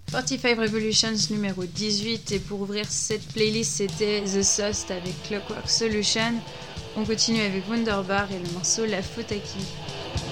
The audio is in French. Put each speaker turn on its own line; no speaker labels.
45 Revolutions numéro 18, et pour ouvrir cette playlist c'était The Sauce avec Clockwork Solution. On continue avec Wunderbar et le morceau La Faute à qui.